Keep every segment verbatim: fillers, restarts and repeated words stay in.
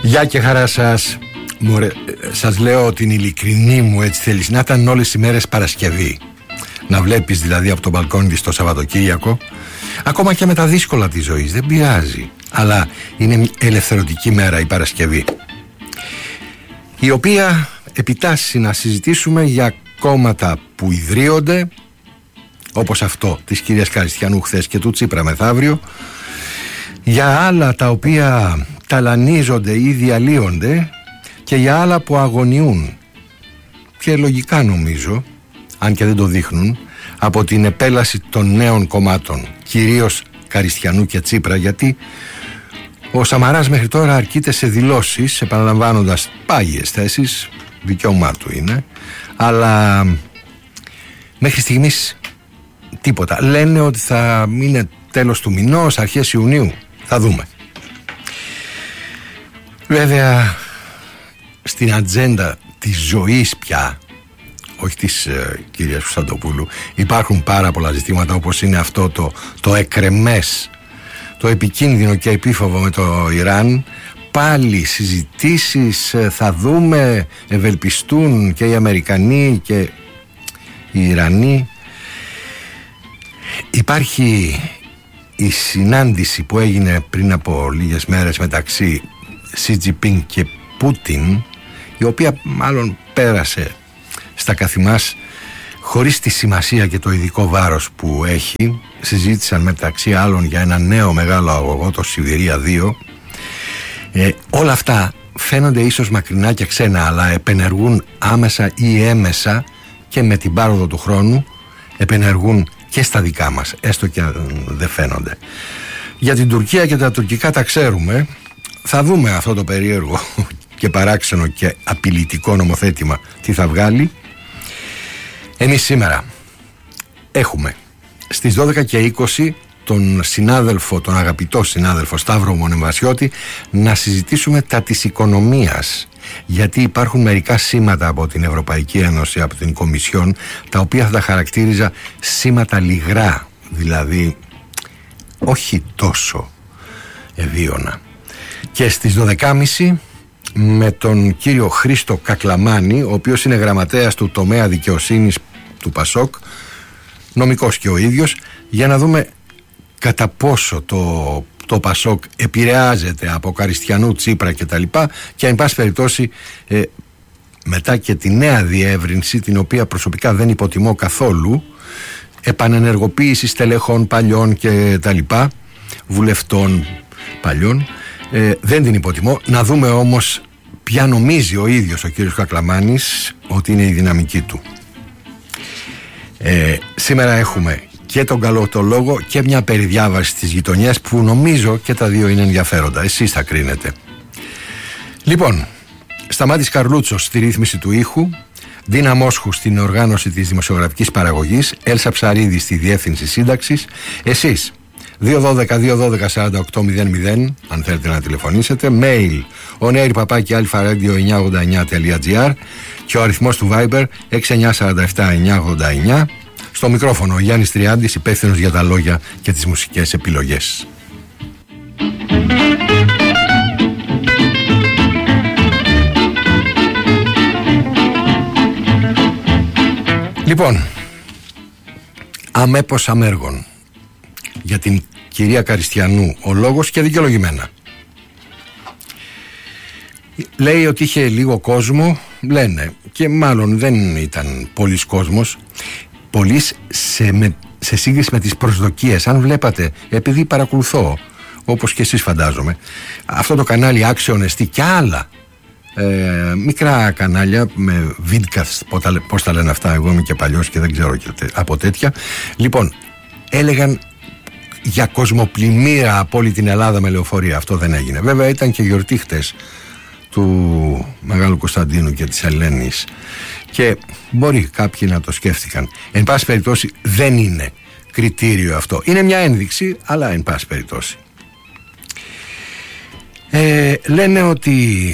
Γεια και χαρά σας. Μωρέ, σας λέω την ειλικρινή μου, έτσι θέλεις να ήταν όλες οι μέρες Παρασκευή. Να βλέπεις δηλαδή από το μπαλκόνι της το Σαββατοκύριακο. Ακόμα και με τα δύσκολα της ζωής, δεν πειράζει. Αλλά είναι μια ελευθερωτική μέρα η Παρασκευή, η οποία επιτάσσει να συζητήσουμε για κόμματα που ιδρύονται, όπως αυτό της κυρίας Καριστιανού χθες και του Τσίπρα μεθαύριο, για άλλα τα οποία ταλανίζονται ή διαλύονται και για άλλα που αγωνιούν, και λογικά νομίζω, αν και δεν το δείχνουν, από την επέλαση των νέων κομμάτων, κυρίως Καριστιανού και Τσίπρα, γιατί ο Σαμαράς μέχρι τώρα αρκείται σε δηλώσεις, επαναλαμβάνοντας πάγιες θέσεις, δικαίωμά του είναι, αλλά μέχρι στιγμής τίποτα. Λένε ότι θα είναι τέλος του μηνός, αρχές Ιουνίου, θα δούμε. Βέβαια, στην ατζέντα της ζωής πια, όχι της ε, κυρίας Κωνσταντοπούλου, υπάρχουν πάρα πολλά ζητήματα, όπως είναι αυτό το, το εκρεμές, το επικίνδυνο και επίφοβο με το Ιράν. Πάλι συζητήσεις, θα δούμε, ευελπιστούν και οι Αμερικανοί και οι Ιρανοί. Υπάρχει η συνάντηση που έγινε πριν από λίγες μέρες μεταξύ Σι Τζινπίνγκ και Πούτιν, η οποία μάλλον πέρασε στα καθημάς χωρίς τη σημασία και το ειδικό βάρος που έχει. Συζήτησαν μεταξύ άλλων για ένα νέο μεγάλο αγωγό, το Σιβηρία δύο. ε, Όλα αυτά φαίνονται ίσως μακρινά και ξένα, αλλά επενεργούν άμεσα ή έμεσα και με την πάροδο του χρόνου επενεργούν και στα δικά μας, έστω και αν δεν φαίνονται. Για την Τουρκία και τα τουρκικά τα ξέρουμε. Θα δούμε αυτό το περίεργο και παράξενο και απειλητικό νομοθέτημα τι θα βγάλει. Εμείς σήμερα έχουμε στις δώδεκα και είκοσι τον συνάδελφο, τον αγαπητό συνάδελφο Σταύρο Μονεμβασιώτη, να συζητήσουμε τα της οικονομίας, γιατί υπάρχουν μερικά σήματα από την Ευρωπαϊκή Ένωση, από την Κομισιόν, τα οποία θα τα χαρακτήριζα σήματα λιγρά, δηλαδή όχι τόσο ευίωνα. Και στις δώδεκα και μισή με τον κύριο Χρήστο Κακλαμάνη, ο οποίος είναι γραμματέας του τομέα δικαιοσύνης του Πασόκ, νομικός και ο ίδιος, για να δούμε κατά πόσο το, το Πασόκ επηρεάζεται από Καριστιανού, Τσίπρα κτλ. Και εν πάση περιπτώσει, ε, μετά και τη νέα διεύρυνση, την οποία προσωπικά δεν υποτιμώ καθόλου, επανενεργοποίηση στελεχών παλιών κτλ, βουλευτών παλιών, ε, δεν την υποτιμώ. Να δούμε όμως ποια νομίζει ο ίδιος ο κύριος Κακλαμάνης ότι είναι η δυναμική του. Ε, σήμερα έχουμε και τον καλό το λόγο και μια περιδιάβαση στις γειτονιές, που νομίζω και τα δύο είναι ενδιαφέροντα. Εσείς θα κρίνετε. Λοιπόν, Σταμάτης Καρλούτσος στη ρύθμιση του ήχου, Ντίνα Μόσχου στην οργάνωση της δημοσιογραφικής παραγωγής, Έλσα Ψαρίδη στη διεύθυνση σύνταξης. Εσείς δύο δώδεκα δύο δώδεκα σαράντα οκτώ μηδέν μηδέν αν θέλετε να τηλεφωνήσετε. Mail onair παπάκι αλφα-radio εννιακόσια ογδόντα εννιά τελεία τζι άρ και ο αριθμός του Viber έξι εννιά τέσσερα επτά εννιακόσια ογδόντα εννιά. Στο μικρόφωνο ο Γιάννης Τριάντης, υπεύθυνος για τα λόγια και τις μουσικές επιλογές. Λοιπόν, αμέπως αμέργων για την κυρία Καριστιανού ο λόγος, και δικαιολογημένα. Λέει ότι είχε λίγο κόσμο, λένε, και μάλλον δεν ήταν πολύς κόσμος, πολύς σε, με, σε σύγκριση με τις προσδοκίες. Αν βλέπατε, επειδή παρακολουθώ, όπως και εσείς φαντάζομαι, αυτό το κανάλι Action Εστί και άλλα ε, μικρά κανάλια με vidcast, πώς τα λένε αυτά, εγώ είμαι και παλιός και δεν ξέρω και από τέτοια. Λοιπόν, έλεγαν για κοσμοπλημμύρα από όλη την Ελλάδα με λεωφορεία. Αυτό δεν έγινε. Βέβαια ήταν και γιορτή χτες του Μεγάλου Κωνσταντίνου και της Ελένης, και μπορεί κάποιοι να το σκέφτηκαν. Εν πάση περιπτώσει δεν είναι κριτήριο αυτό. Είναι μια ένδειξη, αλλά εν πάση περιπτώσει. Ε, λένε ότι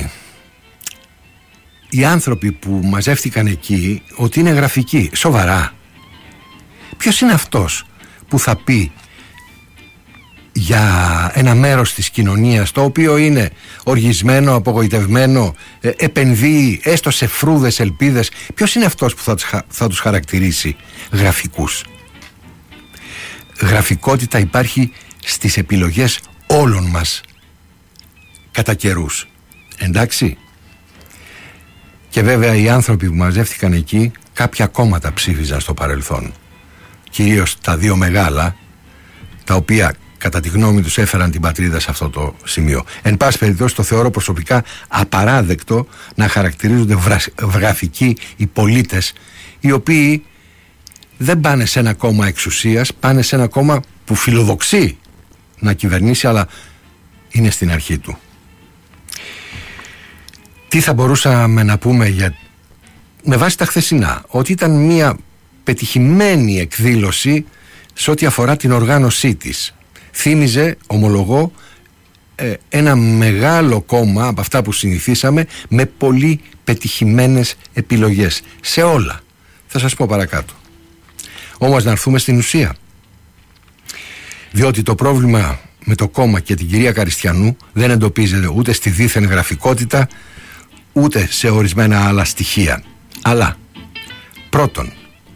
οι άνθρωποι που μαζεύτηκαν εκεί ότι είναι γραφικοί. Σοβαρά. Ποιος είναι αυτός που θα πει για ένα μέρος της κοινωνίας το οποίο είναι οργισμένο, απογοητευμένο, ε, επενδύει έστω σε φρούδες ελπίδες, ποιος είναι αυτός που θα τους, θα τους χαρακτηρίσει γραφικούς? Γραφικότητα υπάρχει στις επιλογές όλων μας κατά καιρούς, εντάξει? Και βέβαια οι άνθρωποι που μαζεύτηκαν εκεί κάποια κόμματα ψήφιζαν στο παρελθόν, κυρίως τα δύο μεγάλα, τα οποία κατά τη γνώμη τους έφεραν την πατρίδα σε αυτό το σημείο. Εν πάση περιπτώσει, το θεωρώ προσωπικά απαράδεκτο να χαρακτηρίζονται γραφικοί οι πολίτες, οι οποίοι δεν πάνε σε ένα κόμμα εξουσίας, πάνε σε ένα κόμμα που φιλοδοξεί να κυβερνήσει, αλλά είναι στην αρχή του. Τι θα μπορούσαμε να πούμε για... με βάση τα χθεσινά? Ότι ήταν μια πετυχημένη εκδήλωση σε ό,τι αφορά την οργάνωσή της. Θύμιζε, ομολογώ, ένα μεγάλο κόμμα από αυτά που συνηθίσαμε, με πολύ πετυχημένες επιλογές σε όλα. Θα σας πω παρακάτω. Όμως να έρθουμε στην ουσία, διότι το πρόβλημα με το κόμμα και την κυρία Καριστιανού δεν εντοπίζεται ούτε στη δίθεν γραφικότητα, ούτε σε ορισμένα άλλα στοιχεία. Αλλά πρώτον,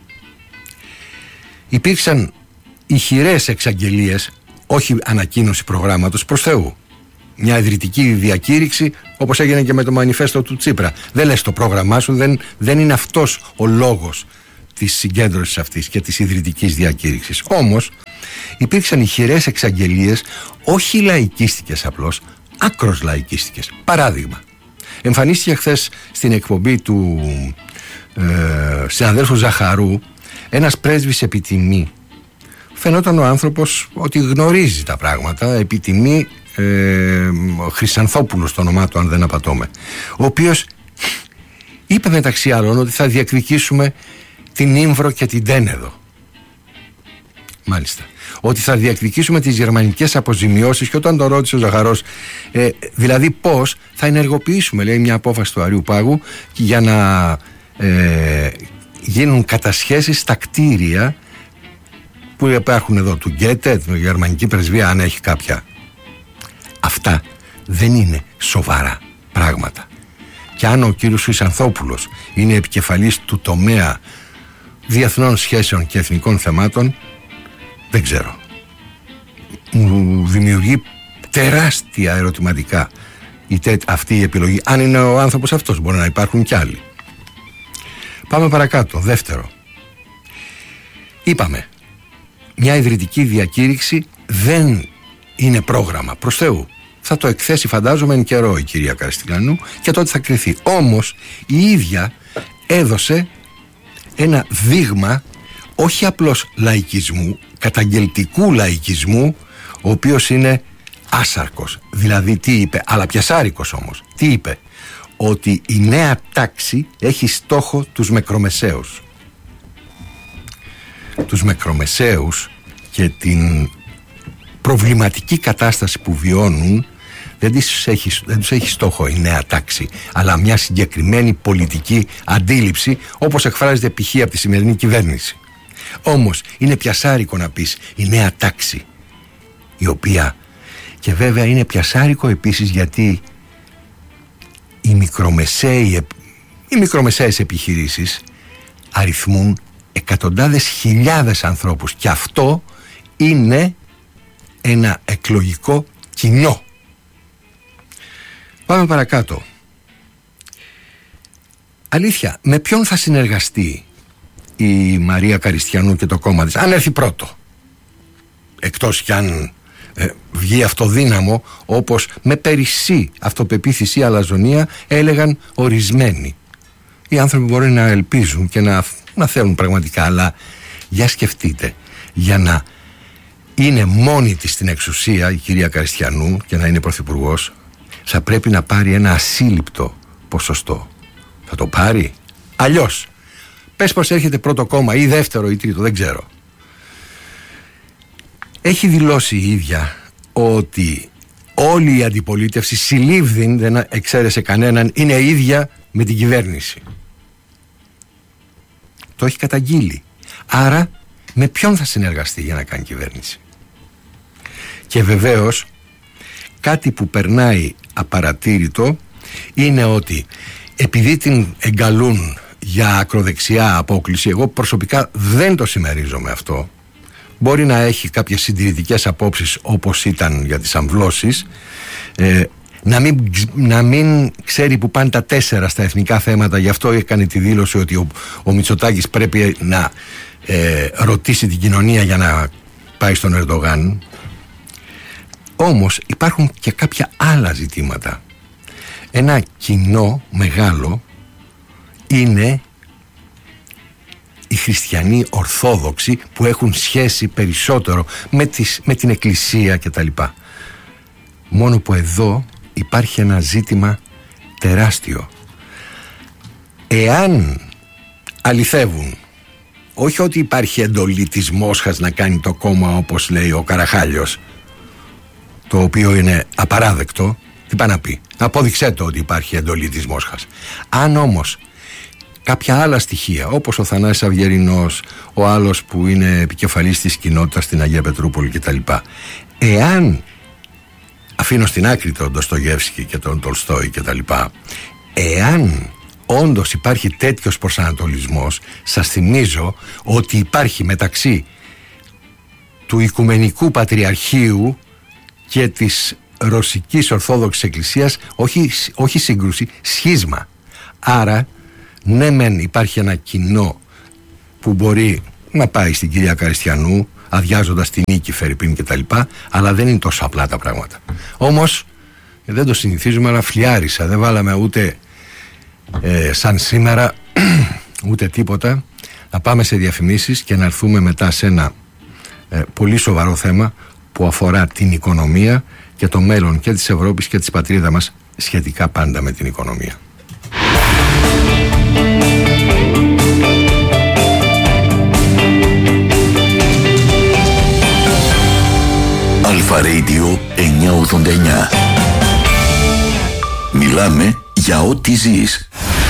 υπήρξαν ηχηρές εξαγγελίες, όχι ανακοίνωση προγράμματος, προς Θεού. Μια ιδρυτική διακήρυξη, όπως έγινε και με το μανιφέστο του Τσίπρα. Δεν λες το πρόγραμμά σου, δεν, δεν είναι αυτός ο λόγος της συγκέντρωσης αυτής και της ιδρυτικής διακήρυξης. Όμως υπήρξαν ηχηρές εξαγγελίες, όχι λαϊκίστικες απλώς, άκρος λαϊκίστικες. Παράδειγμα, εμφανίστηκε χθες στην εκπομπή του ε, συναδέλφου Ζαχαρού ένας πρέσβης επιτιμή. Φαινόταν ο άνθρωπος ότι γνωρίζει τα πράγματα, επιτιμή, ε, Χρυσανθόπουλος το όνομά του αν δεν απατώμε, ο οποίος είπε μεταξύ άλλων ότι θα διεκδικήσουμε την Ήμβρο και την Τένεδο. Μάλιστα. Ότι θα διεκδικήσουμε τις γερμανικές αποζημιώσεις, και όταν το ρώτησε ο Ζαχαρός, ε, δηλαδή πώς θα ενεργοποιήσουμε, λέει, μια απόφαση του Αριού Πάγου για να ε, γίνουν κατασχέσεις στα κτίρια που υπάρχουν εδώ του Γκέτε, την γερμανική πρεσβεία, αν έχει κάποια. Αυτά δεν είναι σοβαρά πράγματα. Και αν ο κύριος Χρυσανθόπουλος είναι επικεφαλής του τομέα διεθνών σχέσεων και εθνικών θεμάτων, δεν ξέρω. Μου δημιουργεί τεράστια ερωτηματικά η τέ, αυτή η επιλογή. Αν είναι ο άνθρωπος αυτός, μπορεί να υπάρχουν κι άλλοι. Πάμε παρακάτω. Δεύτερο, είπαμε, μια ιδρυτική διακήρυξη δεν είναι πρόγραμμα, προς Θεού. Θα το εκθέσει, φαντάζομαι, εν καιρό η κυρία Καριστιανού και τότε θα κριθεί. Όμως η ίδια έδωσε ένα δείγμα όχι απλώς λαϊκισμού, καταγγελτικού λαϊκισμού, ο οποίος είναι άσαρκος. Δηλαδή τι είπε, αλλά πιασάρικος όμως. Τι είπε? Ότι η νέα τάξη έχει στόχο τους μικρομεσαίους. Τους μικρομεσαίους και την προβληματική κατάσταση που βιώνουν δεν τους έχει, δεν τους έχει στόχο η νέα τάξη, αλλά μια συγκεκριμένη πολιτική αντίληψη, όπως εκφράζεται π.χ. από τη σημερινή κυβέρνηση. Όμως είναι πιασάρικο να πεις η νέα τάξη, η οποία, και βέβαια είναι πιασάρικο επίσης γιατί οι μικρομεσαίοι, οι μικρομεσαίες επιχειρήσεις αριθμούν εκατοντάδες χιλιάδες ανθρώπους, και αυτό είναι ένα εκλογικό κοινό. Πάμε παρακάτω. Αλήθεια, με ποιον θα συνεργαστεί η Μαρία Καριστιανού και το κόμμα της, αν έρθει πρώτο? Εκτός κι αν ε, βγει αυτοδύναμο, όπως με περισσή αυτοπεποίθηση αλαζονία έλεγαν ορισμένοι. Οι άνθρωποι μπορεί να ελπίζουν και να, να θέλουν πραγματικά, αλλά για σκεφτείτε, για να είναι μόνη της στην εξουσία η κυρία Καριστιανού και να είναι πρωθυπουργός, θα πρέπει να πάρει ένα ασύλληπτο ποσοστό. Θα το πάρει? Αλλιώς πες πως έρχεται πρώτο κόμμα ή δεύτερο ή τρίτο, δεν ξέρω. Έχει δηλώσει η ίδια ότι όλη η αντιπολίτευση συλλήβδην, δεν εξαίρεσε κανέναν, είναι ίδια με την κυβέρνηση. Το έχει καταγγείλει. Άρα με ποιον θα συνεργαστεί για να κάνει κυβέρνηση? Και βεβαίως κάτι που περνάει απαρατήρητο είναι ότι επειδή την εγκαλούν για ακροδεξιά απόκληση, εγώ προσωπικά δεν το συμμερίζομαι αυτό. Μπορεί να έχει κάποιες συντηρητικές απόψεις όπως ήταν για τις αμβλώσεις, ε, να, μην, να μην ξέρει που πάνε τα τέσσερα στα εθνικά θέματα. Γι' αυτό έκανε τη δήλωση ότι ο, ο Μητσοτάκης πρέπει να ε, ρωτήσει την κοινωνία για να πάει στον Ερντογάν. Όμως υπάρχουν και κάποια άλλα ζητήματα. Ένα κοινό μεγάλο είναι οι χριστιανοί Ορθόδοξοι που έχουν σχέση περισσότερο με, τις, με την Εκκλησία κτλ. Μόνο που εδώ υπάρχει ένα ζήτημα τεράστιο. Εάν αληθεύουν, όχι ότι υπάρχει εντολή της Μόσχας να κάνει το κόμμα όπως λέει ο Καραχάλιος, το οποίο είναι απαράδεκτο, τι πάει να πει? Απόδειξέ το ότι υπάρχει εντολή της Μόσχας. Αν όμως κάποια άλλα στοιχεία, όπως ο Θανάσης Αυγερινός, ο άλλος που είναι επικεφαλής της κοινότητας στην Αγία Πετρούπολη κτλ., εάν, αφήνω στην άκρη τον Ντοστογεύσκη και τον Τολστόη κτλ., εάν όντως υπάρχει τέτοιος προσανατολισμός, σας θυμίζω ότι υπάρχει μεταξύ του Οικουμενικού Πατριαρχείου και της Ρωσικής Ορθόδοξης Εκκλησίας όχι, όχι σύγκρουση, σχίσμα. Άρα ναι μεν υπάρχει ένα κοινό που μπορεί να πάει στην κυρία Καριστιανού αδειάζοντας την νίκη Φερρυπίν και τα λοιπά, αλλά δεν είναι τόσο απλά τα πράγματα. Όμως δεν το συνηθίζουμε, αλλά φλιάρισα, δεν βάλαμε ούτε ε, σαν σήμερα ούτε τίποτα. Να πάμε σε διαφημίσεις και να έρθουμε μετά σε ένα ε, πολύ σοβαρό θέμα που αφορά την οικονομία και το μέλλον και της Ευρώπης και της πατρίδας μας σχετικά πάντα με την οικονομία. Αλφα Radio εννιακόσια ογδόντα εννιά. Μιλάμε για ό,τι ζεις.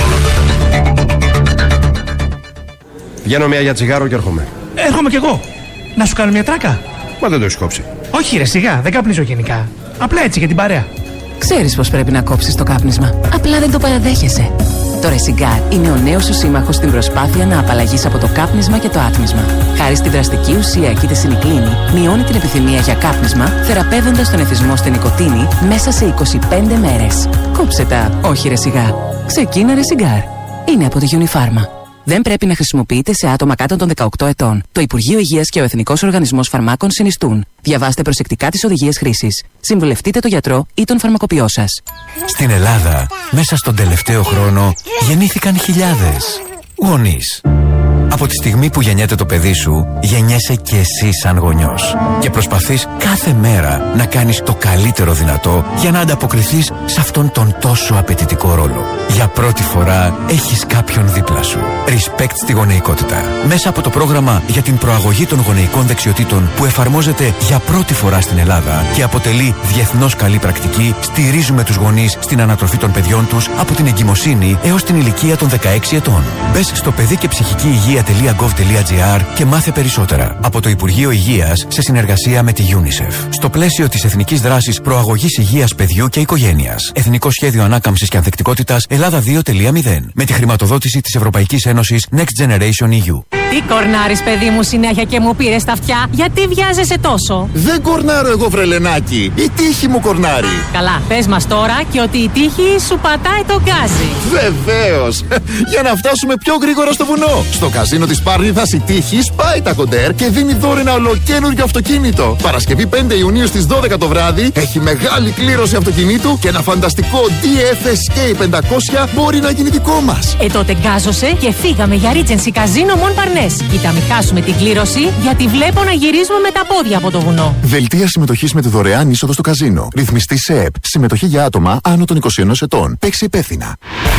Βγαίνω μια για τσιγάρο και έρχομαι. Έρχομαι κι εγώ. Να σου κάνω μια τράκα. Μα δεν το έχεις κόψει. Όχι ρε, σιγά, δεν καπνίζω γενικά. Απλά έτσι για την παρέα. Ξέρεις πως πρέπει να κόψεις το κάπνισμα. Απλά δεν το παραδέχεσαι. Το Resigar είναι ο νέος σου σύμμαχος στην προσπάθεια να απαλλαγείς από το κάπνισμα και το άτμισμα. Χάρη στη δραστική ουσία κητεσινικλίνη, μειώνει την επιθυμία για κάπνισμα, θεραπεύοντας τον εθισμό στην νοικοτήνη μέσα σε είκοσι πέντε μέρες. Κόψε τα, όχι Resigar. Ξεκίνα Resigar. Είναι από τη Unifarma. Δεν πρέπει να χρησιμοποιείται σε άτομα κάτω των δεκαοκτώ ετών. Το Υπουργείο Υγείας και ο Εθνικός Οργανισμός Φαρμάκων συνιστούν. Διαβάστε προσεκτικά τις οδηγίες χρήσης. Συμβουλευτείτε τον γιατρό ή τον φαρμακοποιό σας. Στην Ελλάδα, μέσα στον τελευταίο χρόνο, γεννήθηκαν χιλιάδες γονείς. Από τη στιγμή που γεννιέται το παιδί σου, γεννιέσαι και εσύ σαν γονιός. Και προσπαθείς κάθε μέρα να κάνεις το καλύτερο δυνατό για να ανταποκριθείς σε αυτόν τον τόσο απαιτητικό ρόλο. Για πρώτη φορά έχεις κάποιον δίπλα σου. Respect στη γονεϊκότητα. Μέσα από το πρόγραμμα για την προαγωγή των γονεϊκών δεξιοτήτων που εφαρμόζεται για πρώτη φορά στην Ελλάδα και αποτελεί διεθνώς καλή πρακτική, στηρίζουμε τους γονείς στην ανατροφή των παιδιών τους από την εγκυμοσύνη έως την ηλικία των δεκαέξι ετών. Μπες στο παιδί και ψυχική υγεία .gov.gr και μάθε περισσότερα από το Υπουργείο Υγείας σε συνεργασία με τη UNICEF. Στο πλαίσιο της Εθνικής Δράσης Προαγωγής Υγείας Παιδιού και Οικογένειας. Εθνικό Σχέδιο Ανάκαμψης και Ανθεκτικότητας Ελλάδα δύο κόμμα μηδέν. Με τη χρηματοδότηση της Ευρωπαϊκής Ένωσης Next Generation ι γιου. Τι κορνάρεις, παιδί μου, συνέχεια και μου πήρες τα αυτιά? Γιατί βιάζεσαι τόσο? Δεν κορνάρω εγώ, βρελενάκι. Η τύχη μου κορνάρει. Καλά, πες μας τώρα και ότι η τύχη σου πατάει το γκάζι. Βεβαίως. Για να φτάσουμε πιο γρήγορα στο βουνό. Στο καζίνο της Πάρνηθας η τύχη σπάει τα κοντέρ και δίνει δώρο ένα ολοκαίνουργιο αυτοκίνητο. Παρασκευή πέντε Ιουνίου στις δώδεκα το βράδυ έχει μεγάλη κλήρωση αυτοκινήτου και ένα φανταστικό ντι εφ ες κέι πεντακόσια μπορεί να γίνει δικό μας. Ε, τότε γκάζωσε και φύγαμε για Regency Casino Mon Parnes. Κοίτα, μην χάσουμε την κλήρωση, γιατί βλέπω να γυρίζουμε με τα πόδια από το βουνό. Δελτία συμμετοχής με τη δωρεάν είσοδο στο καζίνο. Ρυθμιστή ΣΕΕΠ. Συμμετοχή για άτομα άνω των είκοσι ενός ετών. Παίξει υπεύθυνα.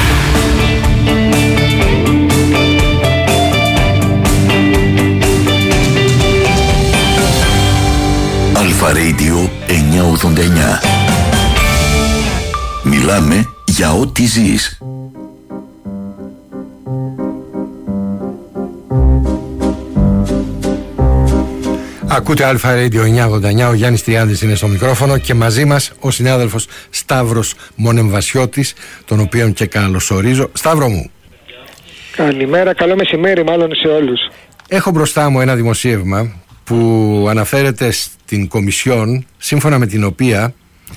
Αλφα Radio εννιακόσια ογδόντα εννιά. Μιλάμε για ό,τι ζεις. Ακούτε Αλφα Radio εννιακόσια ογδόντα εννιά, ο Γιάννης Τριάντης είναι στο μικρόφωνο και μαζί μας ο συνάδελφος Σταύρος Μονεμβασιώτης, τον οποίον και καλωσορίζω. Σταύρο μου. Καλημέρα, καλό μεσημέρι μάλλον σε όλους. Έχω μπροστά μου ένα δημοσίευμα που αναφέρεται στην Κομισιόν, σύμφωνα με την οποία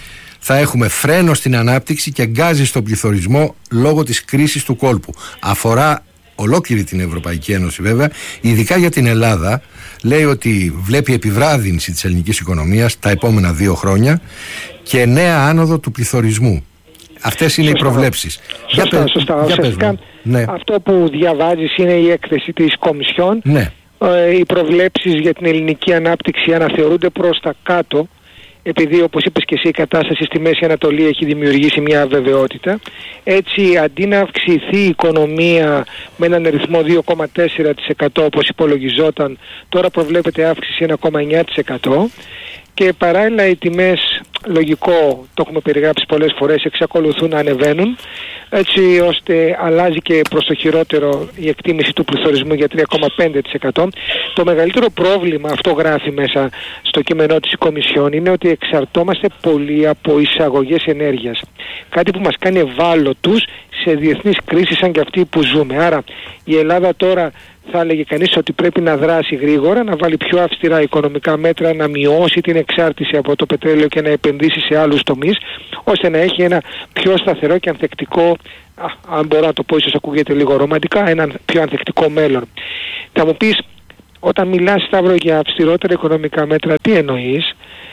θα έχουμε φρένο στην ανάπτυξη και γκάζι στον πληθωρισμό λόγω της κρίσης του κόλπου. Αφορά ολόκληρη την Ευρωπαϊκή Ένωση βέβαια, ειδικά για την Ελλάδα. Λέει ότι βλέπει επιβράδυνση της ελληνικής οικονομίας τα επόμενα δύο χρόνια και νέα άνοδο του πληθωρισμού. Αυτές είναι σωστά οι προβλέψεις. Σωστά, για σωστά. Για Ουσιαστικά ναι. Αυτό που διαβάζεις είναι η έκθεση της Κομισιόν. Ναι. Ε, οι προβλέψεις για την ελληνική ανάπτυξη αναθεωρούνται προς τα κάτω, επειδή όπως είπες και εσύ η κατάσταση στη Μέση Ανατολή έχει δημιουργήσει μια αβεβαιότητα. Έτσι αντί να αυξηθεί η οικονομία με έναν ρυθμό δύο κόμμα τέσσερα τοις εκατό όπως υπολογιζόταν, τώρα προβλέπεται αύξηση ένα κόμμα εννιά τοις εκατό και παράλληλα οι τιμές, λογικό, το έχουμε περιγράψει πολλές φορές, εξακολουθούν να ανεβαίνουν, έτσι ώστε αλλάζει και προς το χειρότερο η εκτίμηση του πληθωρισμού για τρία κόμμα πέντε τοις εκατό. Το μεγαλύτερο πρόβλημα, αυτό γράφει μέσα στο κείμενό της Κομισιόν, είναι ότι εξαρτώμαστε πολύ από εισαγωγές ενέργειας. Κάτι που μας κάνει ευάλωτους σε διεθνείς κρίσεις σαν και αυτή που ζούμε. Άρα η Ελλάδα τώρα θα έλεγε κανείς ότι πρέπει να δράσει γρήγορα, να βάλει πιο αυστηρά οικονομικά μέτρα, να μειώσει την εξάρτηση από το πετρέλαιο και να επενδύσει σε άλλους τομείς, ώστε να έχει ένα πιο σταθερό και ανθεκτικό, α, αν μπορώ να το πω, ίσως ακούγεται λίγο ρομαντικά, ένα πιο ανθεκτικό μέλλον. Θα μου πεις, όταν μιλάς, Σταύρο, για αυστηρότερα οικονομικά μέτρα, τι εννοείς?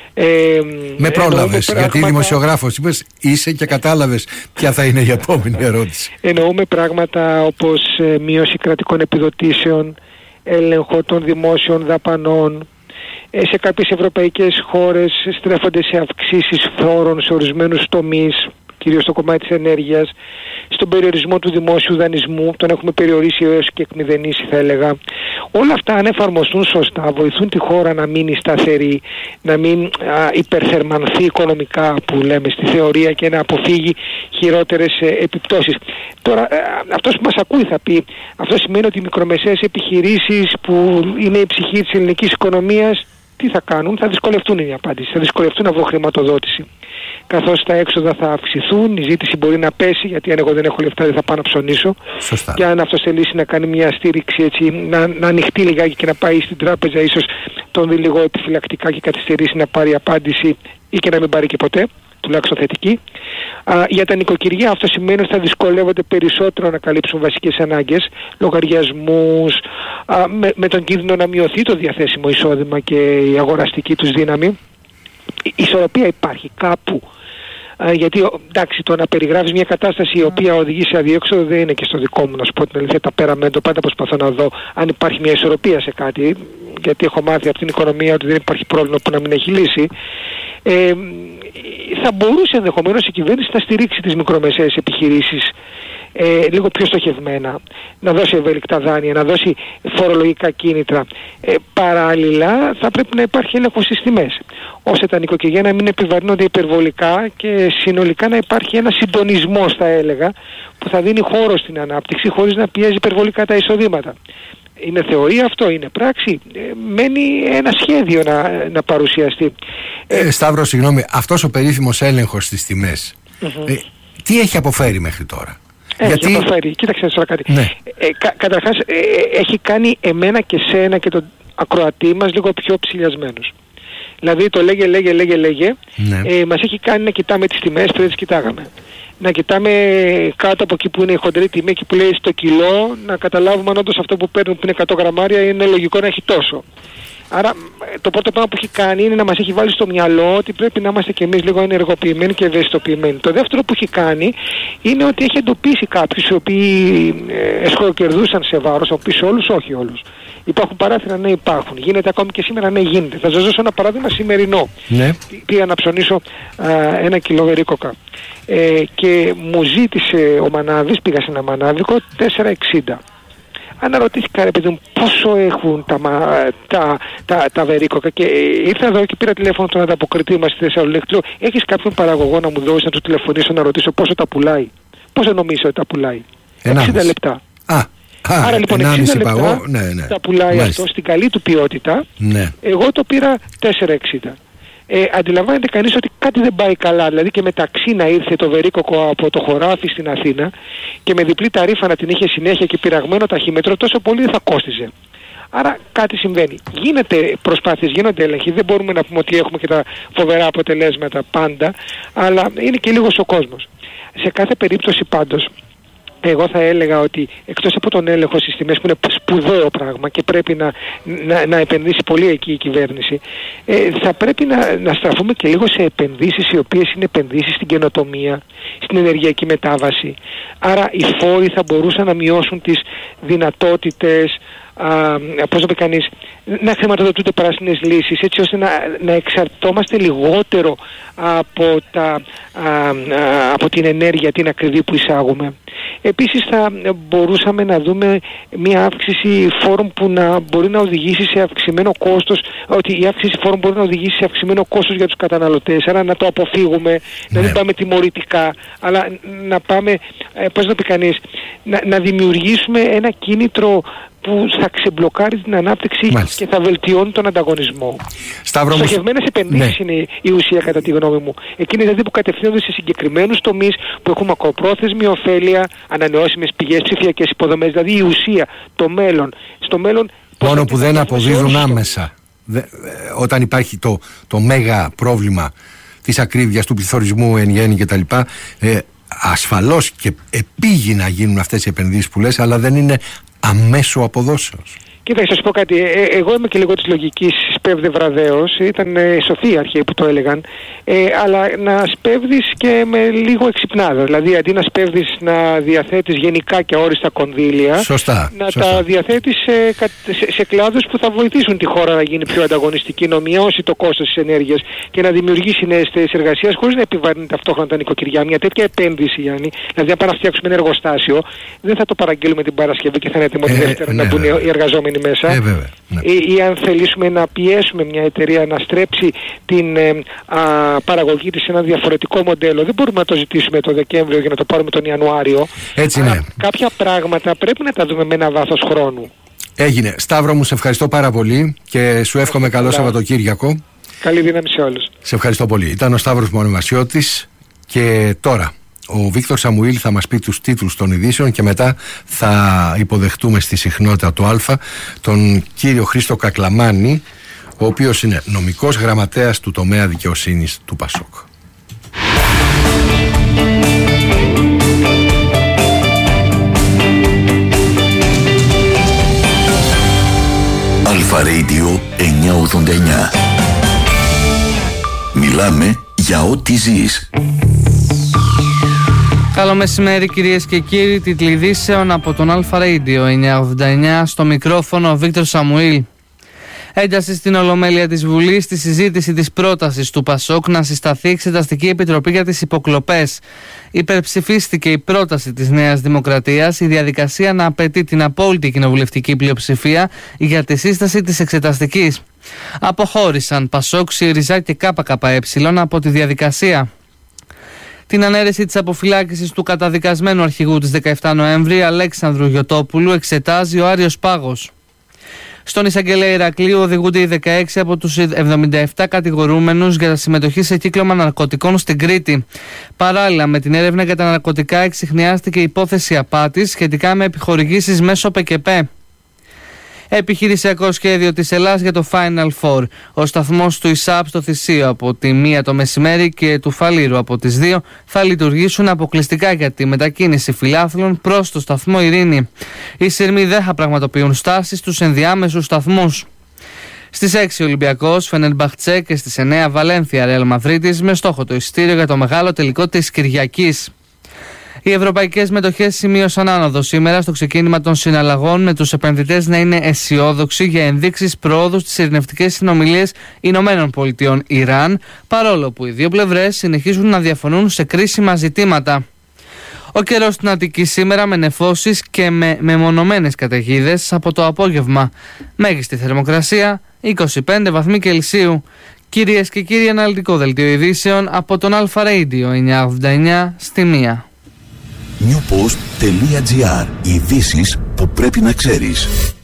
Ε, με πρόλαβες, πράγματα... γιατί δημοσιογράφος είπες είσαι και κατάλαβες ποια θα είναι η επόμενη ερώτηση. Εννοούμε πράγματα όπως ε, μείωση κρατικών επιδοτήσεων, έλεγχο των δημόσιων δαπανών. Ε, σε κάποιες ευρωπαϊκές χώρες στρέφονται σε αυξήσεις φόρων σε ορισμένους τομείς, κυρίως στο κομμάτι της ενέργειας, στον περιορισμό του δημόσιου δανεισμού, τον έχουμε περιορίσει έως και εκμηδενήσει θα έλεγα. Όλα αυτά, αν εφαρμοστούν σωστά, βοηθούν τη χώρα να μείνει σταθερή, να μην α, υπερθερμανθεί οικονομικά που λέμε στη θεωρία και να αποφύγει χειρότερες ε, επιπτώσεις. Τώρα, ε, αυτός που μας ακούει θα πει, αυτό σημαίνει ότι οι μικρομεσαίες επιχειρήσεις που είναι η ψυχή της ελληνικής οικονομίας, τι θα κάνουν? Θα δυσκολευτούν, είναι η απάντηση. Θα δυσκολευτούν να βρουν χρηματοδότηση. Καθώς τα έξοδα θα αυξηθούν, η ζήτηση μπορεί να πέσει, γιατί αν εγώ δεν έχω λεφτά δεν θα πάω να ψωνίσω. Σωστά. Και αν αυτός θελήσει να κάνει μια στήριξη, έτσι, να, να ανοιχτεί λιγάκι και να πάει στην τράπεζα, ίσως τον δει λίγο επιφυλακτικά και καθυστερήσει να πάρει απάντηση ή και να μην πάρει και ποτέ, τουλάχιστον θετική. Α, για τα νοικοκυριά αυτό σημαίνει ότι θα δυσκολεύονται περισσότερο να καλύψουν βασικές ανάγκες, λογαριασμούς, α, με, με τον κίνδυνο να μειωθεί το διαθέσιμο εισόδημα και η αγοραστική τους δύναμη. Η ισορροπία υπάρχει κάπου. Α, γιατί εντάξει, το να περιγράφεις μια κατάσταση η οποία οδηγεί σε αδιέξοδο δεν είναι και στο δικό μου, να σου πω την αλήθεια, τα πέραμέντο. Πάντα προσπαθώ να δω αν υπάρχει μια ισορροπία σε κάτι, γιατί έχω μάθει από την οικονομία ότι δεν υπάρχει πρόβλημα που να μην έχει λύση. Ε, θα μπορούσε ενδεχομένως η κυβέρνηση να στηρίξει τις μικρομεσαίες επιχειρήσεις ε, λίγο πιο στοχευμένα, να δώσει ευέλικτα δάνεια, να δώσει φορολογικά κίνητρα. Ε, παράλληλα θα πρέπει να υπάρχει έλεγχος στις τιμές, ώστε τα νοικοκυριά να μην επιβαρύνονται υπερβολικά και συνολικά να υπάρχει ένα συντονισμός, θα έλεγα, που θα δίνει χώρο στην ανάπτυξη χωρίς να πιέζει υπερβολικά τα εισοδήματα. Είναι θεωρία αυτό, είναι πράξη? Ε, μένει ένα σχέδιο να, να παρουσιαστεί. Ε, Σταύρο, συγγνώμη, αυτός ο περίφημος έλεγχος στις τιμές, mm-hmm. ε, τι έχει αποφέρει μέχρι τώρα? Έχει Γιατί... αποφέρει, κοίταξε τώρα κάτι. Ναι. Ε, κα, καταρχάς ε, έχει κάνει εμένα και σένα και τον ακροατή μας λίγο πιο ψηλιασμένους. Δηλαδή το λέγε, λέγε, λέγε, λέγε, ναι. ε, μας έχει κάνει να κοιτάμε τις τιμές πριν τις κοιτάγαμε. Να κοιτάμε κάτω από εκεί που είναι η χοντρή τιμή, εκεί που λέει στο κιλό, να καταλάβουμε αν όντως αυτό που παίρνουν που είναι εκατό γραμμάρια είναι λογικό να έχει τόσο. Άρα το πρώτο πράγμα που έχει κάνει είναι να μας έχει βάλει στο μυαλό ότι πρέπει να είμαστε κι εμείς λίγο ενεργοποιημένοι και ευαισθητοποιημένοι. Το δεύτερο που έχει κάνει είναι ότι έχει εντοπίσει κάποιους οι οποίοι ε, εσχοκερδούσαν σε βάρος, από πίσω όλους, όχι όλους. Υπάρχουν παράθυρα, ναι υπάρχουν. Γίνεται ακόμη και σήμερα, ναι γίνεται. Θα σας δώσω ένα παράδειγμα σημερινό. Ναι. Πήγα να ψωνίσω α, ένα κιλό βερίκοκα ε, και μου ζήτησε ο μανάβης, πήγα σε ένα μανάβικο, τέσσερα εξήντα. Αναρωτήθηκα, ρε παιδί μου, πόσο έχουν τα, τα, τα, τα βερίκοκα, και ήρθα εδώ και πήρα τηλέφωνο τον ανταποκριτή μας στη Θεσσαλονίκη. Λέω, έχεις κάποιον παραγωγό να μου δώσει να του τηλεφωνήσω να ρωτήσω πόσο τα πουλάει? Πόσο νομίζεις ότι τα πουλάει? εξήντα λεπτά. Α. Α, Άρα λοιπόν εξήντα λεπτά ναι, ναι. τα πουλάει Μάλιστα. αυτό στην καλή του ποιότητα. Ναι. Εγώ το πήρα τέσσερα εξήντα. Ε, αντιλαμβάνεται κανείς ότι κάτι δεν πάει καλά, δηλαδή και μεταξύ να ήρθε το βερίκοκο από το χωράφι στην Αθήνα και με διπλή ταρίφα να την είχε συνέχεια και πειραγμένο ταχύμετρο, τόσο πολύ δεν θα κόστιζε. Άρα κάτι συμβαίνει. Γίνεται προσπάθειες, γίνονται έλεγχοι, δεν μπορούμε να πούμε ότι έχουμε και τα φοβερά αποτελέσματα πάντα, αλλά είναι και λίγος ο κόσμος. Σε κάθε περίπτωση πάντως, εγώ θα έλεγα ότι εκτός από τον έλεγχο στις τιμές που είναι σπουδαίο πράγμα και πρέπει να, να, να επενδύσει πολύ εκεί η κυβέρνηση, ε, θα πρέπει να, να στραφούμε και λίγο σε επενδύσεις οι οποίες είναι επενδύσεις στην καινοτομία, στην ενεργειακή μετάβαση. Άρα οι φόροι θα μπορούσαν να μειώσουν τις δυνατότητες, α, πώς το πει κανείς, να χρηματοδοτούνται πράσινες λύσεις, έτσι ώστε να, να εξαρτώμαστε λιγότερο από, τα, α, α, από την ενέργεια την ακριβή που εισάγουμε. Επίσης θα μπορούσαμε να δούμε μια αύξηση φόρων που να μπορεί να οδηγήσει σε αυξημένο κόστος, ότι η αύξηση φόρων μπορεί να οδηγήσει σε αυξημένο κόστος για τους καταναλωτές, άρα να το αποφύγουμε, ναι. να μην πάμε τιμωρητικά, αλλά να πάμε, πώς να πει κανείς, να, να δημιουργήσουμε ένα κίνητρο που θα ξεμπλοκάρει την ανάπτυξη Μάλιστα. και θα βελτιώνει τον ανταγωνισμό. Στοχευμένες επενδύσεις ναι. είναι η ουσία κατά τη γνώμη μου. Εκείνες δηλαδή που κατευθύνονται σε συγκεκριμένους τομείς που έχουν μακροπρόθεσμη ωφέλεια, ανανεώσιμες πηγές, ψηφιακές υποδομές, δηλαδή η ουσία, το μέλλον. Στο μέλλον μόνο που δεν αποδίδουν άμεσα. Δε, όταν υπάρχει το, το μέγα πρόβλημα της ακρίβειας, του πληθωρισμού εν γέννη κτλ. Ε, ασφαλώς και επίγει να γίνουν αυτές οι επενδύσεις που λες, αλλά δεν είναι αμέσω αποδόσεως. Κοίτα, θα σου πω κάτι. Ε, εγώ είμαι και λίγο της λογικής σπέβδε βραδέως. Ήταν ε, σοφοί οι αρχαίοι που το έλεγαν. Ε, αλλά να σπέβδεις και με λίγο εξυπνάδα. Δηλαδή, αντί να σπέβδεις να διαθέτεις γενικά και αόριστα κονδύλια, σωστά, να σωστά. τα διαθέτεις σε, σε, σε κλάδους που θα βοηθήσουν τη χώρα να γίνει πιο ανταγωνιστική, να μειώσει το κόστος της ενέργειας και να δημιουργήσει νέες θέσεις εργασίας χωρίς να επιβαρύνει ταυτόχρονα τα νοικοκυριά. Μια τέτοια επένδυση, Γιάννη, δηλαδή να πάμε να φτιάξουμε ένα εργοστάσιο, δεν θα το παραγγείλουμε την Παρασκευή και θα είναι έτοιμο τη Δευτέρα να μπουν οι εργαζόμενοι μέσα. Ε, βέβαια, ναι. ή, ή αν θελήσουμε να πιέσουμε μια εταιρεία να στρέψει την ε, α, παραγωγή της σε ένα διαφορετικό μοντέλο, δεν μπορούμε να το ζητήσουμε το Δεκέμβριο για να το πάρουμε τον Ιανουάριο. Έτσι είναι. Αλλά κάποια πράγματα πρέπει να τα δούμε με ένα βάθος χρόνου. Έγινε. Σταύρο μου, σε ευχαριστώ πάρα πολύ και σου εύχομαι καλό Σαββατοκύριακο. Καλή δύναμη σε όλους. Σε ευχαριστώ πολύ. Ήταν ο Σταύρος Μονομασιώτης και τώρα ο Βίκτορ Σαμουήλ θα μας πει τους τίτλους των ειδήσεων και μετά θα υποδεχτούμε στη συχνότητα του Α τον κύριο Χρήστο Κακλαμάνη, ο οποίος είναι νομικός γραμματέας του τομέα δικαιοσύνης του Πασόκ. Αλφα Radio εννιακόσια ογδόντα εννιά. Μιλάμε για ό,τι ζεις. Καλό μεσημέρι κυρίες και κύριοι, τίτλοι ειδήσεων από τον Αλφα Radio εννιακόσια ογδόντα εννιά, στο μικρόφωνο ο Βίκτορ Σαμουήλ. Ένταση στην Ολομέλεια της Βουλής στη συζήτηση της πρότασης του Πασόκ να συσταθεί εξεταστική επιτροπή για τις υποκλοπές. Υπερψηφίστηκε η πρόταση της Νέας Δημοκρατίας, η διαδικασία να απαιτεί την απόλυτη κοινοβουλευτική πλειοψηφία για τη σύσταση της εξεταστικής. Αποχώρησαν Πασόκ, ΣΥΡΙΖΑ και ΚΚΕ από τη διαδικασία. Την ανέρεση της αποφυλάκησης του καταδικασμένου αρχηγού της δεκαεφτά Νοέμβρη, Αλέξανδρου Γιωτόπουλου, εξετάζει ο Άριος Πάγος. Στον εισαγγελέα Ηρακλείου οδηγούνται οι δεκαέξι από τους εβδομήντα επτά κατηγορούμενους για συμμετοχή σε κύκλωμα ναρκωτικών στην Κρήτη. Παράλληλα με την έρευνα για τα ναρκωτικά εξιχνιάστηκε η υπόθεση απάτης σχετικά με επιχορηγήσεις μέσω ΠΚΠ. Επιχειρησιακό σχέδιο της Ελλάς για το Final Four. Ο σταθμός του ΙΣΑΠ στο Θησίο από τη μία το μεσημέρι και του Φαλήρου από τις δύο θα λειτουργήσουν αποκλειστικά για τη μετακίνηση φιλάθλων προς το σταθμό Ειρήνη. Οι σειρμοί δεν θα πραγματοποιούν στάσεις στους ενδιάμεσους σταθμούς. Στις έξι Ολυμπιακός, Φενερμπαχτσέ και στις εννέα Βαλένθια Ρεάλ Μαδρίτης με στόχο το εισιτήριο για το μεγάλο τελικό της Κυριακής. Οι ευρωπαϊκές μετοχές σημείωσαν άνοδο σήμερα στο ξεκίνημα των συναλλαγών, με τους επενδυτές να είναι αισιόδοξοι για ενδείξεις προόδου στις ειρηνευτικές συνομιλίες Ηνωμένων Πολιτειών Ιράν, παρόλο που οι δύο πλευρές συνεχίζουν να διαφωνούν σε κρίσιμα ζητήματα. Ο καιρός στην Αττική σήμερα με νεφώσεις και με μεμονωμένες καταιγίδες από το απόγευμα. Μέγιστη θερμοκρασία είκοσι πέντε βαθμοί Κελσίου. Κυρίες και κύριοι, αναλυτικό δελτίο ειδήσεων από τον Αλφα Radio εννιακόσια ογδόντα εννιά στη μία. newpost.gr. Ειδήσεις που πρέπει να ξέρεις.